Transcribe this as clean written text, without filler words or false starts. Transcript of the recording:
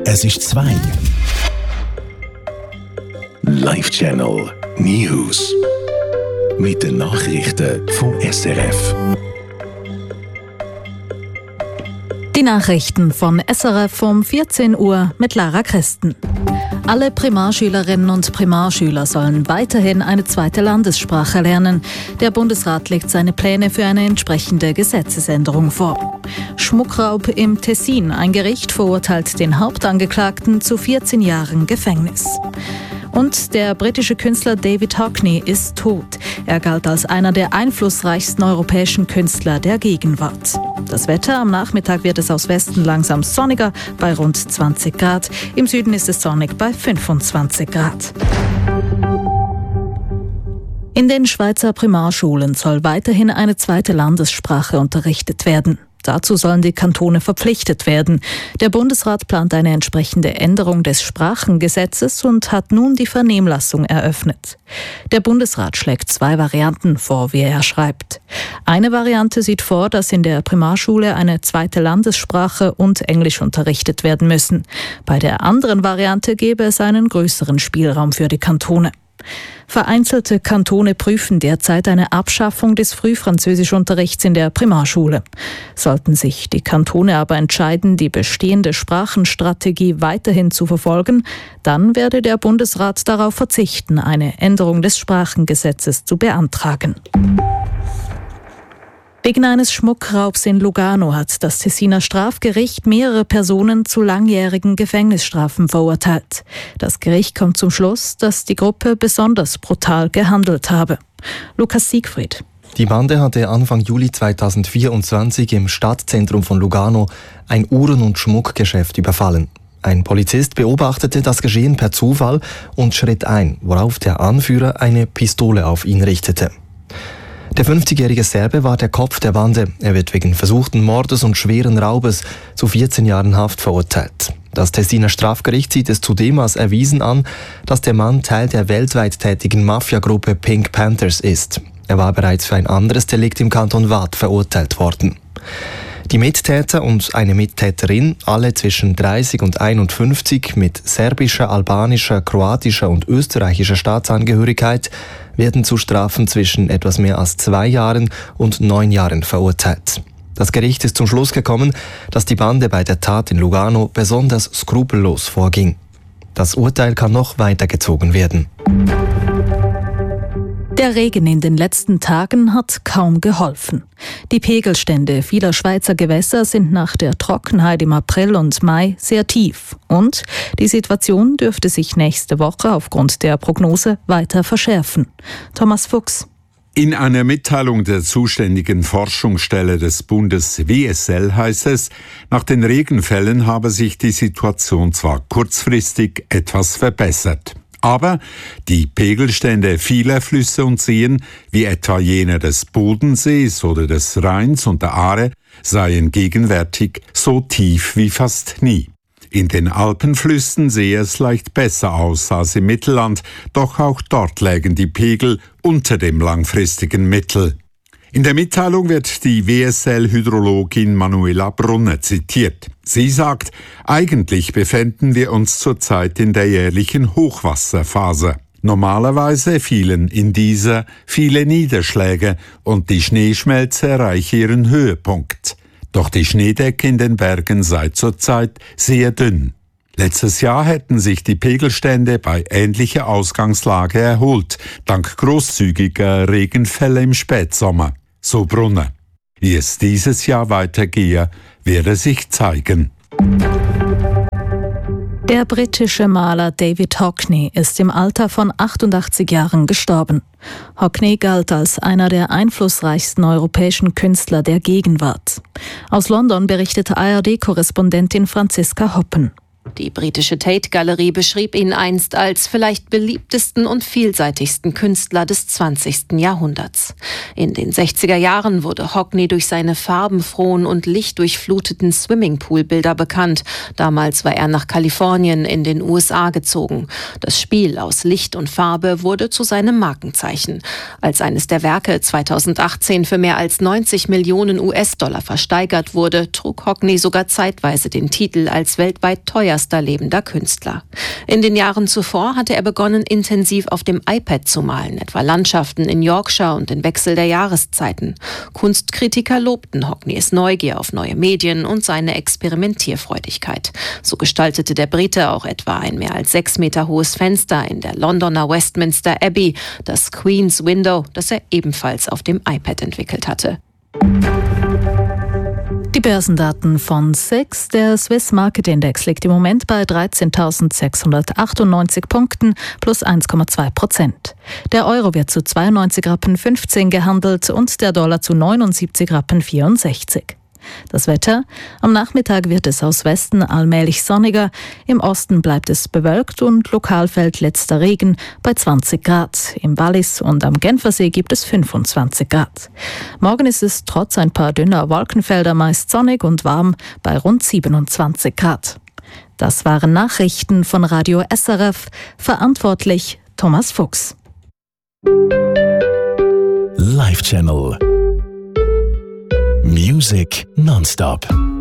Es ist 2. Live-Channel News. Mit den Nachrichten vom SRF. Die Nachrichten von SRF um 14 Uhr mit Lara Christen. Alle Primarschülerinnen und Primarschüler sollen weiterhin eine zweite Landessprache lernen. Der Bundesrat legt seine Pläne für eine entsprechende Gesetzesänderung vor. Schmuckraub im Tessin. Ein Gericht verurteilt den Hauptangeklagten zu 14 Jahren Gefängnis. Und der britische Künstler David Hockney ist tot. Er galt als einer der einflussreichsten europäischen Künstler der Gegenwart. Das Wetter: am Nachmittag wird es aus Westen langsam sonniger bei rund 20 Grad. Im Süden ist es sonnig bei 25 Grad. In den Schweizer Primarschulen soll weiterhin eine zweite Landessprache unterrichtet werden. Dazu sollen die Kantone verpflichtet werden. Der Bundesrat plant eine entsprechende Änderung des Sprachengesetzes und hat nun die Vernehmlassung eröffnet. Der Bundesrat schlägt 2 Varianten vor, wie er schreibt. Eine Variante sieht vor, dass in der Primarschule eine zweite Landessprache und Englisch unterrichtet werden müssen. Bei der anderen Variante gäbe es einen größeren Spielraum für die Kantone. Vereinzelte Kantone prüfen derzeit eine Abschaffung des Frühfranzösischunterrichts in der Primarschule. Sollten sich die Kantone aber entscheiden, die bestehende Sprachenstrategie weiterhin zu verfolgen, dann werde der Bundesrat darauf verzichten, eine Änderung des Sprachengesetzes zu beantragen. Wegen eines Schmuckraubs in Lugano hat das Tessiner Strafgericht mehrere Personen zu langjährigen Gefängnisstrafen verurteilt. Das Gericht kommt zum Schluss, dass die Gruppe besonders brutal gehandelt habe. Lukas Siegfried. Die Bande hatte Anfang Juli 2024 im Stadtzentrum von Lugano ein Uhren- und Schmuckgeschäft überfallen. Ein Polizist beobachtete das Geschehen per Zufall und schritt ein, worauf der Anführer eine Pistole auf ihn richtete. Der 50-jährige Serbe war der Kopf der Bande. Er wird wegen versuchten Mordes und schweren Raubes zu 14 Jahren Haft verurteilt. Das Tessiner Strafgericht sieht es zudem als erwiesen an, dass der Mann Teil der weltweit tätigen Mafiagruppe Pink Panthers ist. Er war bereits für ein anderes Delikt im Kanton Waadt verurteilt worden. Die Mittäter und eine Mittäterin, alle zwischen 30 und 51 mit serbischer, albanischer, kroatischer und österreichischer Staatsangehörigkeit, werden zu Strafen zwischen etwas mehr als 2 Jahren und 9 Jahren verurteilt. Das Gericht ist zum Schluss gekommen, dass die Bande bei der Tat in Lugano besonders skrupellos vorging. Das Urteil kann noch weitergezogen werden. Der Regen in den letzten Tagen hat kaum geholfen. Die Pegelstände vieler Schweizer Gewässer sind nach der Trockenheit im April und Mai sehr tief. Und die Situation dürfte sich nächste Woche aufgrund der Prognose weiter verschärfen. Thomas Fuchs. In einer Mitteilung der zuständigen Forschungsstelle des Bundes WSL heißt es, nach den Regenfällen habe sich die Situation zwar kurzfristig etwas verbessert. Aber die Pegelstände vieler Flüsse und Seen, wie etwa jener des Bodensees oder des Rheins und der Aare, seien gegenwärtig so tief wie fast nie. In den Alpenflüssen sehe es leicht besser aus als im Mittelland, doch auch dort lägen die Pegel unter dem langfristigen Mittel. In der Mitteilung wird die WSL-Hydrologin Manuela Brunner zitiert. Sie sagt, eigentlich befänden wir uns zurzeit in der jährlichen Hochwasserphase. Normalerweise fielen in dieser viele Niederschläge und die Schneeschmelze erreiche ihren Höhepunkt. Doch die Schneedecke in den Bergen sei zurzeit sehr dünn. Letztes Jahr hätten sich die Pegelstände bei ähnlicher Ausgangslage erholt, dank großzügiger Regenfälle im Spätsommer. So Brunner. Wie es dieses Jahr weitergehe, werde sich zeigen. Der britische Maler David Hockney ist im Alter von 88 Jahren gestorben. Hockney galt als einer der einflussreichsten europäischen Künstler der Gegenwart. Aus London berichtete ARD-Korrespondentin Franziska Hoppen. Die britische Tate-Galerie beschrieb ihn einst als vielleicht beliebtesten und vielseitigsten Künstler des 20. Jahrhunderts. In den 60er Jahren wurde Hockney durch seine farbenfrohen und lichtdurchfluteten Swimmingpool-Bilder bekannt. Damals war er nach Kalifornien in den USA gezogen. Das Spiel aus Licht und Farbe wurde zu seinem Markenzeichen. Als eines der Werke 2018 für mehr als 90 Millionen US-Dollar versteigert wurde, trug Hockney sogar zeitweise den Titel als weltweit teuerster erster lebender Künstler. In den Jahren zuvor hatte er begonnen, intensiv auf dem iPad zu malen, etwa Landschaften in Yorkshire und den Wechsel der Jahreszeiten. Kunstkritiker lobten Hockneys Neugier auf neue Medien und seine Experimentierfreudigkeit. So gestaltete der Brite auch etwa ein mehr als 6 Meter hohes Fenster in der Londoner Westminster Abbey, das Queen's Window, das er ebenfalls auf dem iPad entwickelt hatte. Die Börsendaten von SIX. Der Swiss Market Index liegt im Moment bei 13.698 Punkten plus 1,2%. Der Euro wird zu 92,15 Rappen gehandelt und der Dollar zu 79,64 Rappen. Das Wetter: Am Nachmittag wird es aus Westen allmählich sonniger, im Osten bleibt es bewölkt und lokal fällt letzter Regen bei 20 Grad. Im Wallis und am Genfersee gibt es 25 Grad. Morgen ist es trotz ein paar dünner Wolkenfelder meist sonnig und warm bei rund 27 Grad. Das waren Nachrichten von Radio SRF, verantwortlich Thomas Fuchs. Live Channel. Music nonstop.